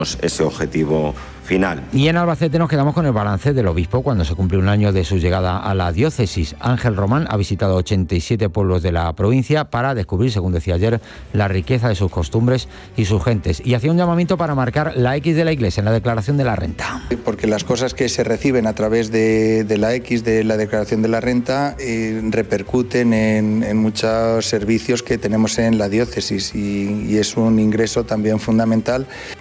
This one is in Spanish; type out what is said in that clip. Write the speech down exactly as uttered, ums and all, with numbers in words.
ese objetivo final. Y en Albacete nos quedamos con el balance del obispo cuando se cumple un año de su llegada a la diócesis. Ángel Román ha visitado ochenta y siete pueblos de la provincia para descubrir, según decía ayer, la riqueza de sus costumbres y sus gentes. Y hacía un llamamiento para marcar la X de la Iglesia en la declaración de la renta. Porque las cosas que se reciben a través de, de la X de la declaración de la renta eh, repercuten en, en muchos servicios que tenemos en la diócesis y, y es un ingreso también fundamental